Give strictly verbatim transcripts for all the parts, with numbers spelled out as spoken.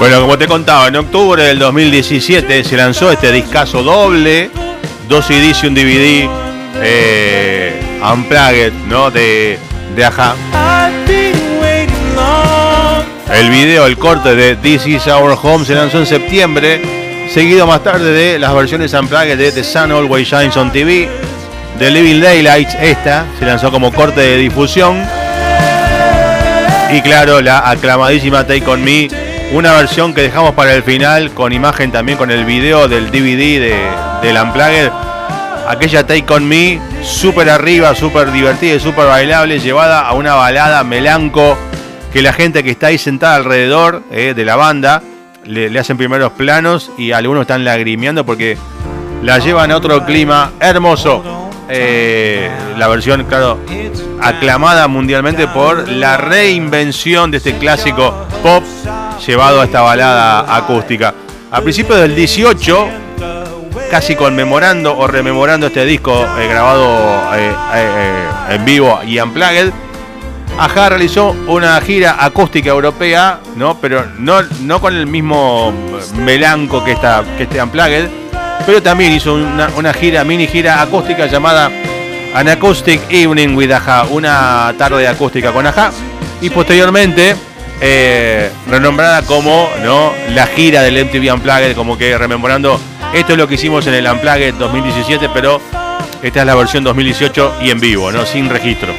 Bueno, como te contaba, en octubre del dos mil diecisiete se lanzó este discazo doble, dos C Ds y un D V D, eh, Unplugged, ¿no? De, de Ajá. El video, el corte de This Is Our Home se lanzó en septiembre, seguido más tarde de las versiones Unplugged de The Sun Always Shines on T V, de Living Daylights, esta se lanzó como corte de difusión, y claro, la aclamadísima Take On Me, una versión que dejamos para el final, con imagen también, con el video del D V D de, del Unplugged. Aquella Take On Me, súper arriba, súper divertida y súper bailable, llevada a una balada melanco, que la gente que está ahí sentada alrededor eh, de la banda, le, le hacen primeros planos y algunos están lagrimeando porque la llevan a otro clima hermoso. Eh, la versión, claro, aclamada mundialmente por la reinvención de este clásico pop llevado a esta balada acústica. A principios del dieciocho, casi conmemorando o rememorando este disco eh, grabado eh, eh, en vivo y Unplugged, Ajá realizó una gira acústica europea, ¿no? Pero no, no con el mismo melanco que, esta, que este Unplugged, pero también hizo una, una gira, mini gira acústica llamada An Acoustic Evening with Ajá, una tarde acústica con Ajá, y posteriormente eh, renombrada como, ¿no?, la gira del M T V Unplugged, como que rememorando, esto es lo que hicimos en el Unplugged dos mil diecisiete, pero esta es la versión dos mil dieciocho y en vivo, ¿no?, sin registro.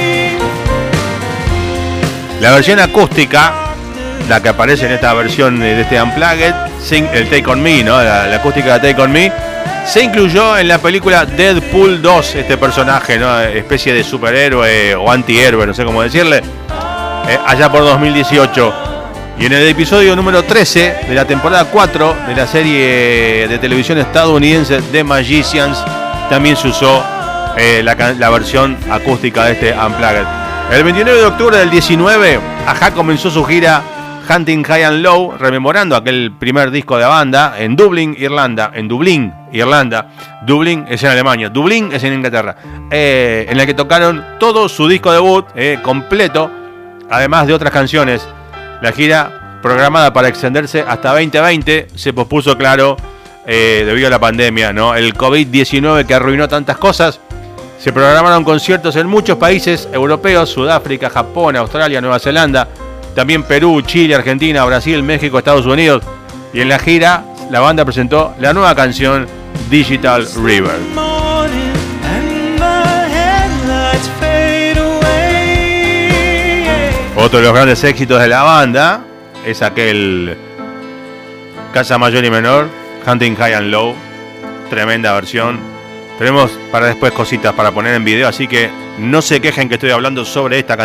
La versión acústica, la que aparece en esta versión de este Unplugged, el Take On Me, ¿no?, la, la acústica de Take On Me, se incluyó en la película Deadpool dos, este personaje, ¿no?, especie de superhéroe o antihéroe, no sé cómo decirle, eh, allá por dos mil dieciocho. Y en el episodio número trece de la temporada cuatro de la serie de televisión estadounidense The Magicians, también se usó eh, la, la versión acústica de este Unplugged. El veintinueve de octubre del diecinueve, Ajá comenzó su gira Hunting High and Low, rememorando aquel primer disco de la banda en Dublín, Irlanda. En Dublín, Irlanda. Dublín es en Alemania, Dublín es en Inglaterra. Eh, en la que tocaron todo su disco debut eh, completo, además de otras canciones. La gira, programada para extenderse hasta veinte veinte, se pospuso, claro, eh, debido a la pandemia, ¿no? El COVID diecinueve que arruinó tantas cosas. Se programaron conciertos en muchos países europeos: Sudáfrica, Japón, Australia, Nueva Zelanda, también Perú, Chile, Argentina, Brasil, México, Estados Unidos. Y en la gira, la banda presentó la nueva canción Digital River. Otro de los grandes éxitos de la banda es aquel Casa Mayor y Menor, Hunting High and Low, tremenda versión. Tenemos para después cositas para poner en video, así que no se quejen que estoy hablando sobre esta canción.